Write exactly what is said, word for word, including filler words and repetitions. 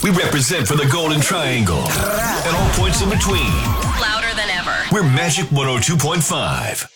We represent for the Golden Triangle and all points in between. Louder than ever. We're Magic one oh two point five.